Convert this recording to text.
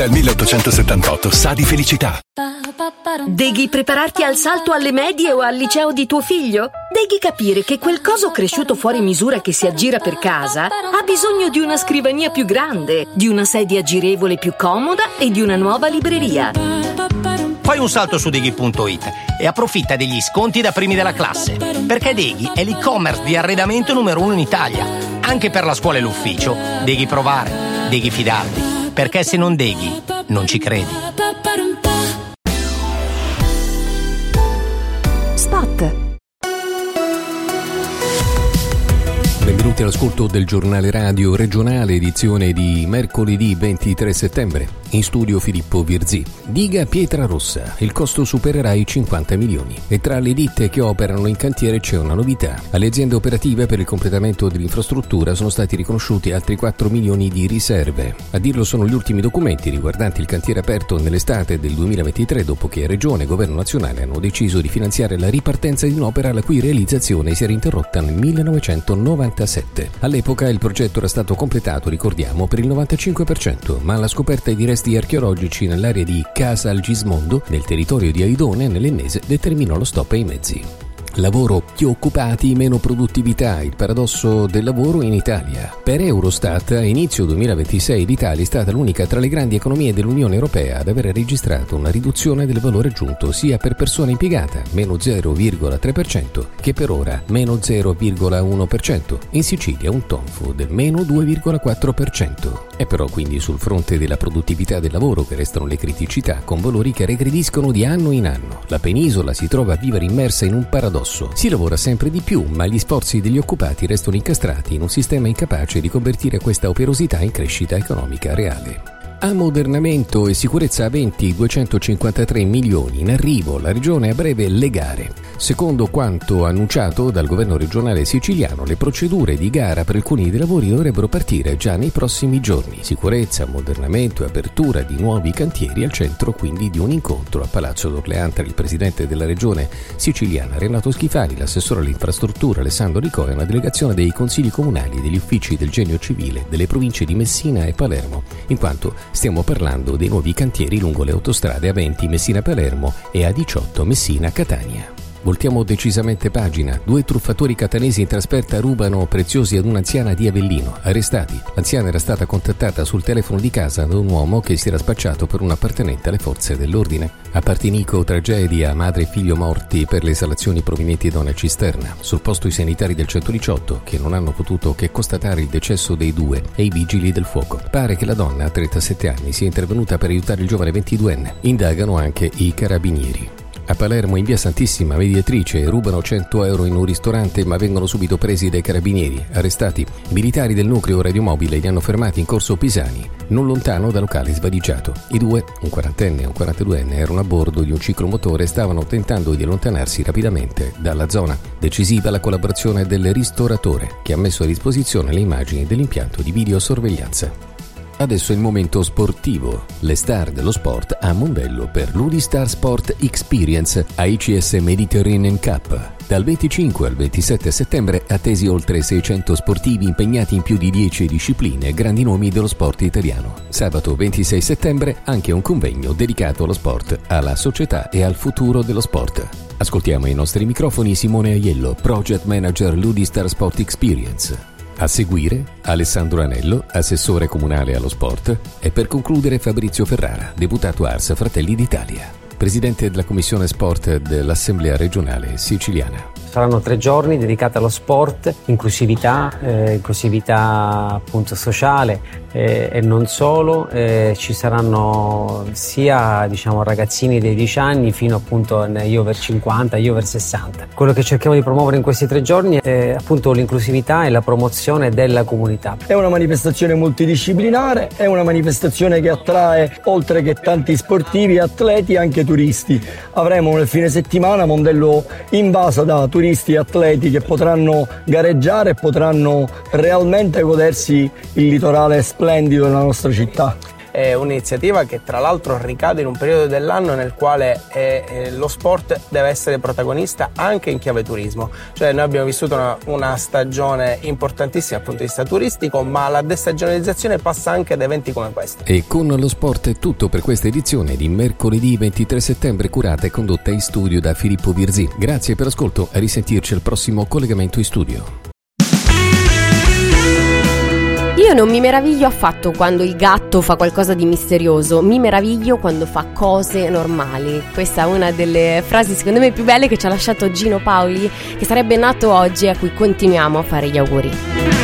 Dal 1878 sa di felicità. Devi prepararti al salto alle medie o al liceo di tuo figlio? Devi capire che quel coso cresciuto fuori misura che si aggira per casa ha bisogno di una scrivania più grande, di una sedia girevole più comoda e di una nuova libreria. Fai un salto su Deghi.it e approfitta degli sconti da primi della classe, perché Deghi è l'e-commerce di arredamento numero 1 in Italia. Anche per la scuola e l'ufficio, Deghi provare, Deghi fidarti, perché se non Deghi, non ci credi. Spot. Benvenuti all'ascolto del giornale radio regionale, edizione di mercoledì 23 settembre. In studio Filippo Virzì. Diga Pietrarossa, il costo supererà i 50 milioni. E tra le ditte che operano in cantiere c'è una novità. Alle aziende operative per il completamento dell'infrastruttura sono stati riconosciuti altri 4 milioni di riserve. A dirlo sono gli ultimi documenti riguardanti il cantiere aperto nell'estate del 2023, dopo che Regione e Governo nazionale hanno deciso di finanziare la ripartenza di un'opera la cui realizzazione si era interrotta nel 1997. All'epoca il progetto era stato completato, ricordiamo, per il 95%, ma la scoperta di resti archeologici nell'area di Casa al Gismondo, nel territorio di Aidone, nell'Ennese, determinò lo stop ai mezzi. Lavoro, più occupati, meno produttività, il paradosso del lavoro in Italia. Per Eurostat, a inizio 2026 l'Italia è stata l'unica tra le grandi economie dell'Unione Europea ad aver registrato una riduzione del valore aggiunto sia per persona impiegata, meno 0,3%, che per ora, meno 0,1%. In Sicilia un tonfo del meno 2,4%. È però quindi sul fronte della produttività del lavoro che restano le criticità, con valori che regrediscono di anno in anno. La penisola si trova a vivere immersa in un paradosso. Si lavora sempre di più, ma gli sforzi degli occupati restano incastrati in un sistema incapace di convertire questa operosità in crescita economica reale. Ammodernamento e sicurezza aventi 253 milioni in arrivo, la regione a breve le gare. Secondo quanto annunciato dal governo regionale siciliano, le procedure di gara per alcuni dei lavori dovrebbero partire già nei prossimi giorni. Sicurezza, ammodernamento e apertura di nuovi cantieri al centro quindi di un incontro a Palazzo d'Orléans tra il presidente della regione siciliana Renato Schifani, l'assessore all'infrastruttura Alessandro Rico e una delegazione dei consigli comunali e degli uffici del Genio Civile delle province di Messina e Palermo, in quanto stiamo parlando dei nuovi cantieri lungo le autostrade A20 Messina-Palermo e A18 Messina-Catania. Voltiamo decisamente pagina. 2 truffatori catanesi in trasferta rubano preziosi ad un'anziana di Avellino. Arrestati. L'anziana era stata contattata sul telefono di casa da un uomo che si era spacciato per un appartenente alle forze dell'ordine. A Partinico, tragedia, madre e figlio morti per le esalazioni provenienti da una cisterna. Sul posto i sanitari del 118 che non hanno potuto che constatare il decesso dei 2 e i vigili del fuoco. Pare che la donna, a 37 anni, sia intervenuta per aiutare il giovane 22enne. Indagano anche i carabinieri. A Palermo, in via Santissima Mediatrice, rubano 100 euro in un ristorante ma vengono subito presi dai carabinieri. Arrestati. Militari del nucleo radiomobile li hanno fermati in corso Pisani, non lontano da locale svaligiato. I 2, un 40enne e un 42enne, erano a bordo di un ciclomotore e stavano tentando di allontanarsi rapidamente dalla zona. Decisiva la collaborazione del ristoratore, che ha messo a disposizione le immagini dell'impianto di videosorveglianza. Adesso è il momento sportivo. Le star dello sport a Mondello per l'Udistar Sport Experience AICS Mediterranean Cup. Dal 25 al 27 settembre attesi oltre 600 sportivi impegnati in più di 10 discipline e grandi nomi dello sport italiano. Sabato 26 settembre anche un convegno dedicato allo sport, alla società e al futuro dello sport. Ascoltiamo ai nostri microfoni Simone Aiello, Project Manager l'Udistar Sport Experience. A seguire Alessandro Anello, assessore comunale allo sport, e per concludere Fabrizio Ferrara, deputato Ars Fratelli d'Italia, presidente della Commissione Sport dell'Assemblea regionale siciliana. Saranno 3 giorni dedicati allo sport, inclusività appunto sociale e non solo. Ci saranno sia ragazzini dei 10 anni fino appunto agli over 50, agli over 60. Quello che cerchiamo di promuovere in questi 3 giorni è appunto l'inclusività e la promozione della comunità. È una manifestazione multidisciplinare, è una manifestazione che attrae oltre che tanti sportivi e atleti anche turisti. Avremo nel fine settimana Mondello invasa da turisti e atleti che potranno gareggiare e potranno realmente godersi il litorale splendido della nostra città. è un'iniziativa che tra l'altro ricade in un periodo dell'anno nel quale lo sport deve essere protagonista anche in chiave turismo, cioè noi abbiamo vissuto una stagione importantissima dal punto di vista turistico, ma la destagionalizzazione passa anche ad eventi come questo. E con lo sport è tutto per questa edizione di mercoledì 23 settembre, curata e condotta in studio da Filippo Virzì. Grazie per l'ascolto, a risentirci al prossimo collegamento in studio. Io non mi meraviglio affatto quando il gatto fa qualcosa di misterioso, mi meraviglio quando fa cose normali. Questa è una delle frasi secondo me più belle che ci ha lasciato Gino Paoli, che sarebbe nato oggi e a cui continuiamo a fare gli auguri.